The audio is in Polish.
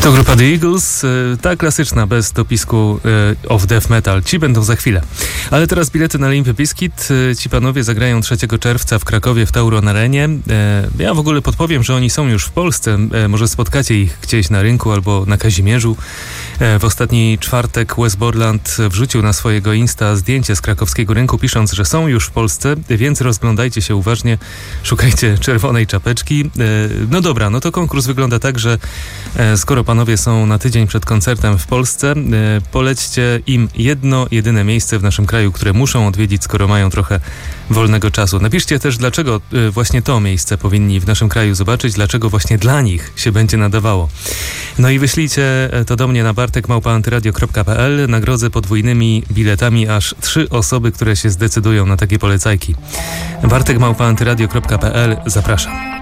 To grupa The Eagles, ta klasyczna, bez dopisku of death metal. Ci będą za chwilę. Ale teraz bilety na Limp Bizkit. Ci panowie zagrają 3 czerwca w Krakowie w Tauron Arenie. Ja w ogóle podpowiem, że oni są już w Polsce. Może spotkacie ich gdzieś na rynku albo na Kazimierzu. W ostatni czwartek Wes Borland wrzucił na swojego Insta zdjęcie z krakowskiego rynku, pisząc, że są już w Polsce, więc rozglądajcie się uważnie, szukajcie czerwonej czapeczki. No dobra, no to konkurs wygląda tak, że skoro panowie są na tydzień przed koncertem w Polsce, polećcie im jedno, jedyne miejsce w naszym kraju, które muszą odwiedzić, skoro mają trochę wolnego czasu. Napiszcie też, dlaczego właśnie to miejsce powinni w naszym kraju zobaczyć, dlaczego właśnie dla nich się będzie nadawało. No i wyślijcie to do mnie na bartek@antyradio.pl. Nagrodzę podwójnymi biletami aż 3 osoby, które się zdecydują na takie polecajki. bartek@antyradio.pl. Zapraszam.